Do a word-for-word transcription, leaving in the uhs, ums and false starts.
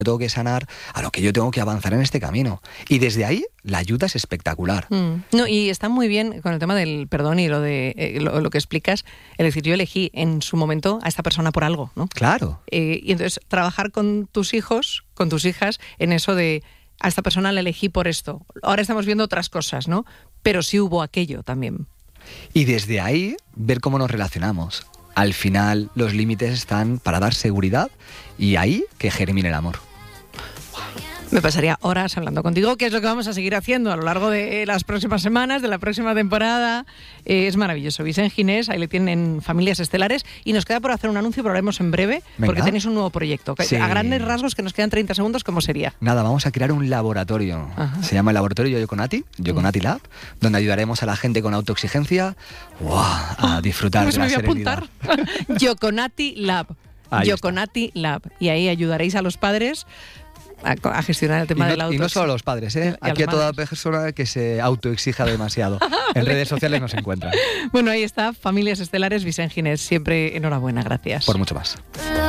tengo que sanar, a lo que yo tengo que avanzar en este camino. Y desde ahí la ayuda es espectacular. Mm. No, y está muy bien con el tema del perdón y lo de eh, lo, lo que explicas, es decir, yo elegí en su momento a esta persona por algo, ¿no? Claro. Eh, y entonces trabajar con tus hijos, con tus hijas, en eso de a esta persona la elegí por esto. Ahora estamos viendo otras cosas, ¿no? Pero sí hubo aquello también. Y desde ahí ver cómo nos relacionamos. Al final los límites están para dar seguridad y ahí que germine el amor. Me pasaría horas hablando contigo, que es lo que vamos a seguir haciendo a lo largo de las próximas semanas, de la próxima temporada. Eh, es maravilloso. Vicent Ginés, ahí le tienen Familias Estelares. Y nos queda por hacer un anuncio, pero haremos en breve, Venga. porque tenéis un nuevo proyecto. Sí. A grandes rasgos, que nos quedan treinta segundos, ¿cómo sería? Nada, vamos a crear un laboratorio. Ajá. Se llama el Laboratorio Yoconati, Yoconati Lab, donde ayudaremos a la gente con autoexigencia ¡wow! a disfrutar Pues de la me voy a serenidad. apuntar. Yoconati Lab. Ahí Yoconati Lab. Y ahí ayudaréis a los padres a, a gestionar el tema Y del no, auto. y no solo a los padres, ¿eh? Y a Aquí a las toda madres. persona que se autoexija demasiado. En redes sociales nos encuentran. Bueno, ahí está, Familias Estelares, Vicent Ginés. Siempre enhorabuena, gracias. Por mucho más.